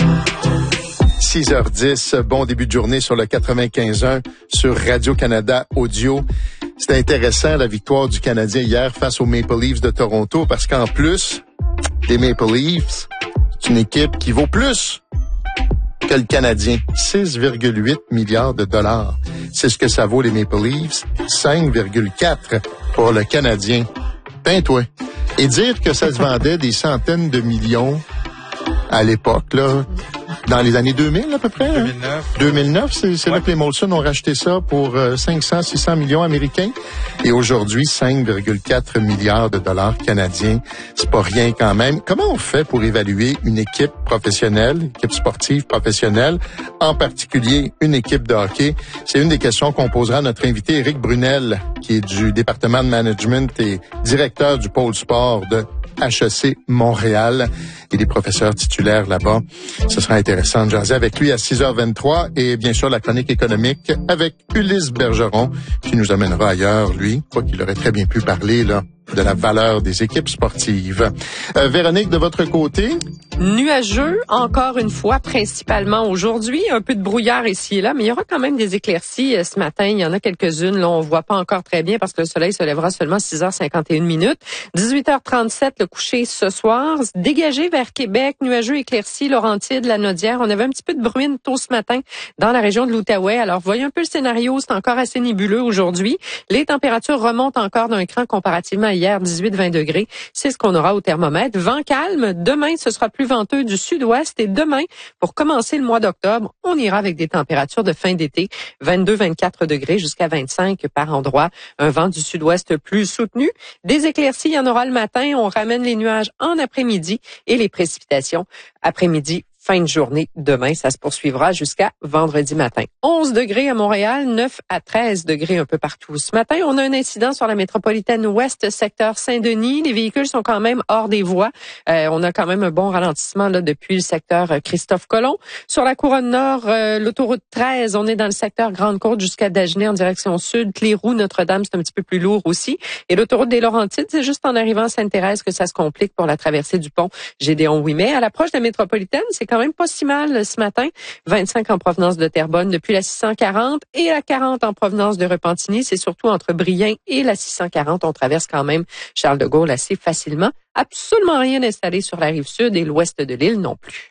6h10, bon début de journée sur le 95.1 sur Radio-Canada Audio. C'était intéressant la victoire du Canadien hier face aux Maple Leafs de Toronto parce qu'en plus, les Maple Leafs, c'est une équipe qui vaut plus que le Canadien. 6,8 milliards de dollars. C'est ce que ça vaut les Maple Leafs. 5,4 pour le Canadien. Ben toi. Et dire que ça se vendait des centaines de millions à l'époque, là, dans les années 2000 à peu près. 2009, c'est là que les Molson ont racheté ça pour 500-600 millions américains. Et aujourd'hui, 5,4 milliards de dollars canadiens. C'est pas rien quand même. Comment on fait pour évaluer une équipe professionnelle, une équipe sportive professionnelle, en particulier une équipe de hockey? C'est une des questions qu'on posera à notre invité Éric Brunel, qui est du département de management et directeur du pôle sport de HEC Montréal. Il est professeur titulaire là-bas. Ce sera intéressant de jaser avec lui à 6h23 et bien sûr la chronique économique avec Ulysse Bergeron qui nous amènera ailleurs, lui, quoi qu'il aurait très bien pu parler là de la valeur des équipes sportives. Véronique, de votre côté? Nuageux, encore une fois, principalement aujourd'hui. Un peu de brouillard ici et là, mais il y aura quand même des éclaircies ce matin. Il y en a quelques-unes. Là, on voit pas encore très bien parce que le soleil se lèvera seulement 6h51. 18h37, le coucher ce soir. Dégagé vers Québec, nuageux, éclaircies, Laurentides, la Naudière. On avait un petit peu de bruine tôt ce matin dans la région de l'Outaouais. Alors, voyez un peu le scénario. C'est encore assez nébuleux aujourd'hui. Les températures remontent encore d'un cran comparativement à hier, 18-20 degrés. C'est ce qu'on aura au thermomètre. Vent calme. Demain, ce sera plus venteux du sud-ouest. Et demain, pour commencer le mois d'octobre, on ira avec des températures de fin d'été, 22-24 degrés jusqu'à 25 par endroit. Un vent du sud-ouest plus soutenu. Des éclaircies, il y en aura le matin. On ramène les nuages en après-midi et les précipitations après-midi. Fin de journée demain, ça se poursuivra jusqu'à vendredi matin. 11 degrés à Montréal, 9 à 13 degrés un peu partout. Ce matin, on a un incident sur la métropolitaine ouest, secteur Saint-Denis. Les véhicules sont quand même hors des voies. On a quand même un bon ralentissement là depuis le secteur Christophe-Colomb. Sur la couronne nord, l'autoroute 13, on est dans le secteur Grande-Côte jusqu'à Dagenais en direction sud. Cléroux, Notre-Dame, c'est un petit peu plus lourd aussi. Et l'autoroute des Laurentides, c'est juste en arrivant à Sainte-Thérèse que ça se complique pour la traversée du pont Gédéon-Ouimet. À l'approche de la métropolitaine, c'est quand même pas si mal ce matin. 25 en provenance de Terrebonne depuis la 640 et la 40 en provenance de Repentigny. C'est surtout entre Brien et la 640. On traverse quand même Charles de Gaulle assez facilement. Absolument rien installé sur la rive sud et l'ouest de l'île non plus.